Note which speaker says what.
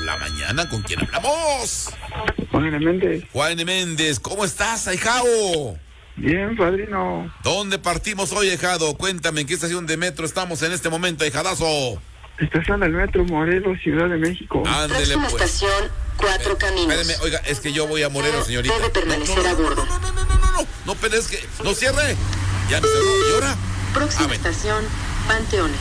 Speaker 1: la mañana. ¿Con quién hablamos?
Speaker 2: Juan Méndez.
Speaker 1: Juan Méndez, ¿cómo estás, ahijado?
Speaker 2: Bien, padrino.
Speaker 1: ¿Dónde partimos hoy, ahijado? Cuéntame, ¿en qué estación de metro estamos en este momento, ahijadazo?
Speaker 2: Estación del Metro Morelos, Ciudad de México.
Speaker 1: Ándele,
Speaker 3: Próxima
Speaker 1: pues.
Speaker 3: estación, Cuatro Caminos.
Speaker 1: Espéreme, oiga, es que yo voy a Morelos, señorita.
Speaker 3: Debe permanecer a bordo.
Speaker 1: No, pero es que, no cierre. Ya me cerró, ¿y ahora?
Speaker 3: Próxima
Speaker 1: A ver.
Speaker 3: estación, Panteones.